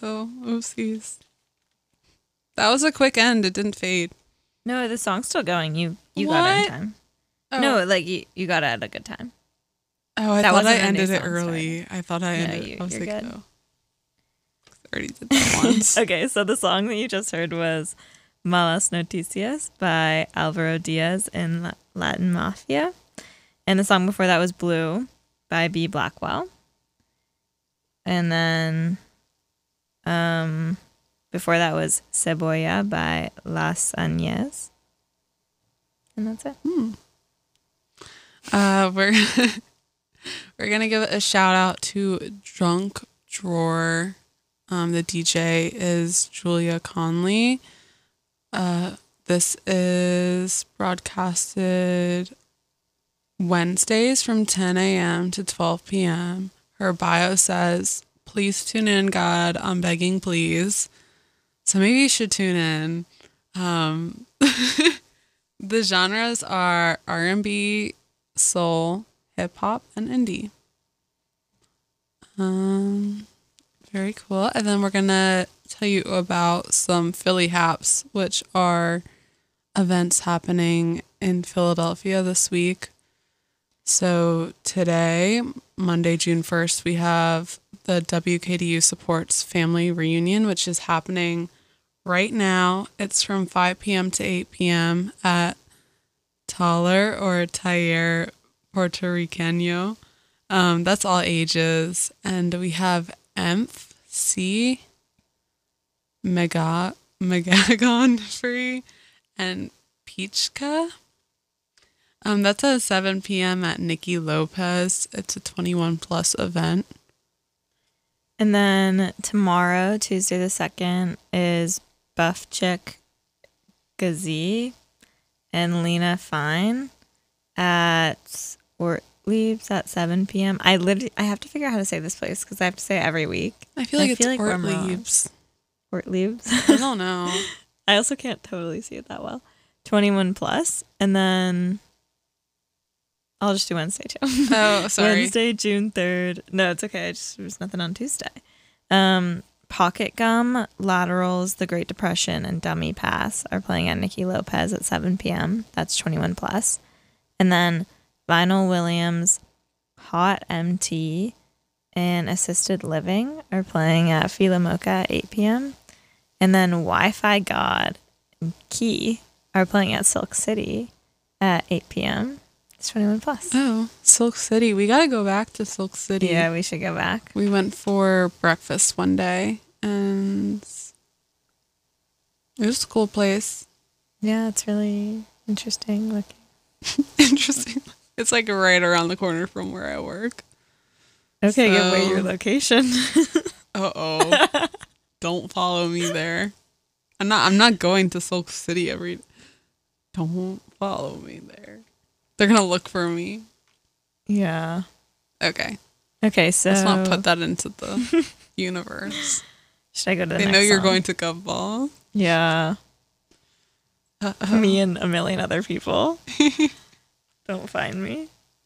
Oh, oopsies. That was a quick end. It didn't fade. No, the song's still going. You got What? it in time. Oh. No, like you got it at a good time. Oh, I That thought I wasn't a new ended it song early. I thought I ended it. I was you're like, good. oh. I already did that once. Okay, so the song that you just heard was Malas Noticias by Alvaro Diaz in Latin Mafia. And the song before that was Blue by B. Blackwell. And then before that was Cebolla by Las Añez. And that's it. We're gonna give a shout out to Drunk Drawer. The DJ is Julia Conley. This is broadcasted Wednesdays from 10 a.m. to 12 p.m. Her bio says, "Please tune in, God. I'm begging, please." So maybe you should tune in. The genres are R&B, soul, hip hop, and indie. Very cool. And then we're gonna tell you about some Philly Haps, which are events happening in Philadelphia this week. So today, Monday, June 1st, we have the WKDU Supports Family Reunion, which is happening right now. It's from 5 p.m. to 8 p.m. at Taller or Taller Puerto Ricano. That's all ages. And we have MC Megagon Free and Peachka. That's at 7 p.m. at Nikki Lopez. It's a 21 plus event. And then tomorrow, Tuesday the 2nd, is Buff Chick Gazee and Lena Fine at Ortlieb's at 7 p.m. I have to figure out how to say this place because I have to say it every week. I feel like it's Ortlieb's. Ortlieb's? I don't know. I also can't totally see it that well. 21 plus. And then I'll just do Wednesday too. Oh, sorry. Wednesday, June 3rd. No, it's okay. There's nothing on Tuesday. Pocket Gum, Laterals, The Great Depression, and Dummy Pass are playing at Nikki Lopez at 7 p.m. That's 21 plus. And then Vinyl Williams, Hot MT, and Assisted Living are playing at Fila Mocha at 8 p.m. And then Wi-Fi God and Key are playing at Silk City at 8 p.m. It's 21 plus. Oh, Silk City. We gotta go back to Silk City. Yeah, we should go back. We went for breakfast one day, and it was a cool place. Yeah, it's really interesting looking. Interesting. It's like right around the corner from where I work. Okay, give away your location. Uh-oh. Don't follow me there. I'm not going to Silk City every day. Don't follow me there. They're gonna look for me. Yeah. Okay. Okay, so let's not put that into the universe. Should I go to the They next know you're song? going to Govball. Yeah. Me and a million other people. Don't find me.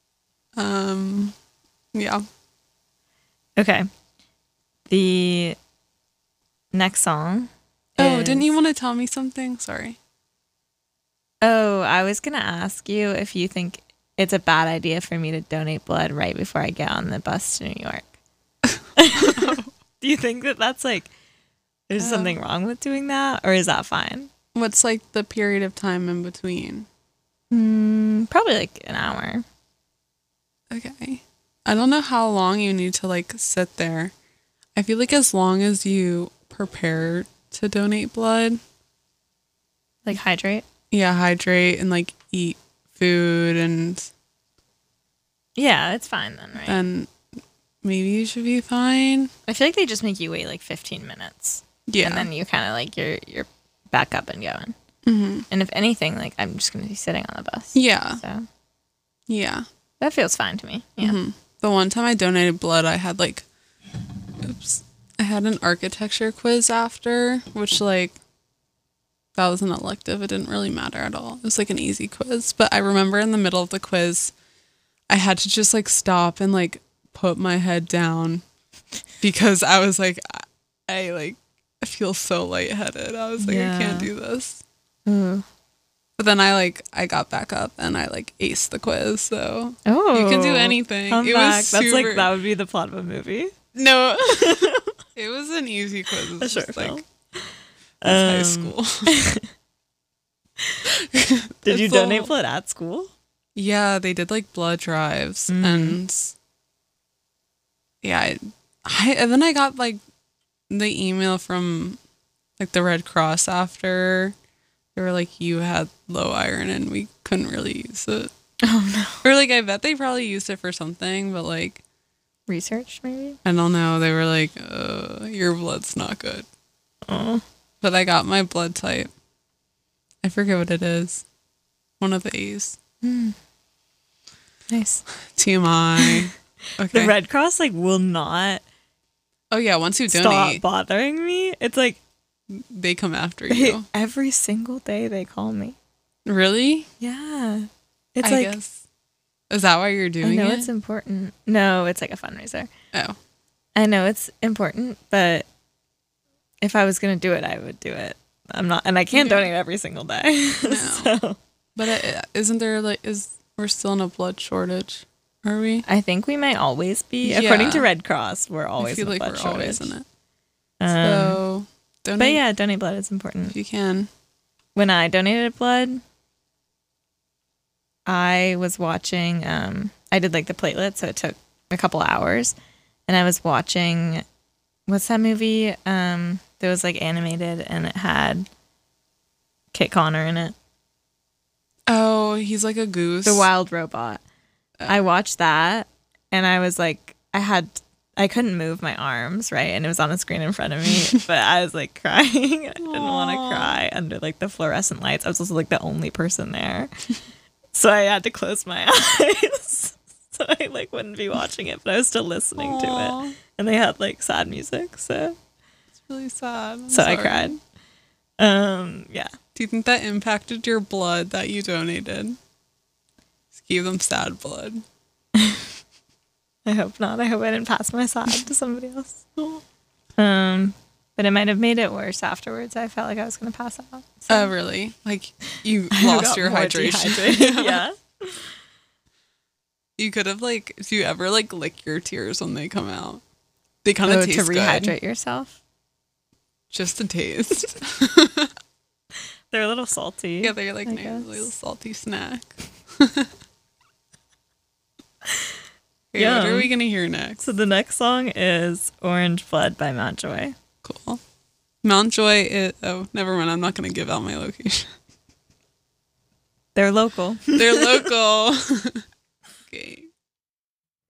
Yeah. Okay. The next song. Oh, didn't you want to tell me something? Sorry. Oh, I was going to ask you if you think it's a bad idea for me to donate blood right before I get on the bus to New York. Do you think that that's like, there's something wrong with doing that, or is that fine? What's like the period of time in between? Probably like an hour. Okay. I don't know how long you need to like sit there. I feel like as long as you prepare to donate blood. Like hydrate? Yeah, hydrate and like eat food and... Yeah, it's fine then, right? Then maybe you should be fine. I feel like they just make you wait like 15 minutes. Yeah. And then you kind of like, you're back up and going. Mm-hmm. And if anything, like I'm just going to be sitting on the bus. Yeah. So yeah. that feels fine to me. Yeah. Mm-hmm. The one time I donated blood, I had like... I had an architecture quiz after, which like... That was an elective. It didn't really matter at all. It was like an easy quiz. But I remember in the middle of the quiz, I had to just like stop and like put my head down because I was like, I feel so lightheaded. I was like, I can't do this. Ooh. But then I got back up and I aced the quiz. So Oh, you can do anything. Come It back. was That's super, that would be the plot of a movie. no, it was an easy quiz. It was Sure, just Phil. high school. Did you It's donate all- blood at school? Yeah, they did blood drives and yeah, and then I got the email from the Red Cross after. They were like, you had low iron and we couldn't really use it. Oh no. Or I bet they probably used it for something, but Research maybe? I don't know. They were like, your blood's not good. Oh. But I got my blood type. I forget what it is. One of the A's. Nice. TMI. Okay. The Red Cross will not Oh yeah, once you stop donate, bothering me. It's they come after you. every single day they call me. Really? Yeah. It's I guess. Is that why you're I doing know it? it's important. No, it's a fundraiser. Oh. I know it's important, but if I was going to do it, I would do it. I'm not, and I can't donate every single day. No. So But isn't there we're still in a blood shortage? Are we? I think we might always be. Yeah. According to Red Cross, we're always I feel in a like blood we're shortage. always in it. Um, So donate but yeah, donate blood is important. if you can. When I donated blood, I was watching, I did the platelet, so it took a couple hours. And I was watching, what's that movie? That was animated and it had Kit Connor in it. Oh, he's like a goose. The Wild Robot. I watched that and I was I couldn't move my arms, right? And it was on a screen in front of me, but I was crying. I didn't want to cry under the fluorescent lights. I was also the only person there. So I had to close my eyes. So I wouldn't be watching it, but I was still listening to Aw. it. And they had sad music, so It's really sad. I'm so I sorry. cried. Yeah. Do you think that impacted your blood that you donated? Just gave them sad blood. I hope not. I hope I didn't pass my side to somebody else. But it might have made it worse afterwards. I felt like I was going to pass out. So. Oh, really? You I lost got your more hydration. dehydrated. Yeah. You could have do you ever lick your tears when they come out? They kind of taste to rehydrate good. yourself. Just a taste. They're a little salty. Yeah, they're nice guess. little salty snack. Okay, Yum. what are we gonna hear next? So the next song is Orange Blood by Mountjoy. Cool. Mountjoy is. Oh, never mind. I'm not gonna give out my location. They're local. They're local.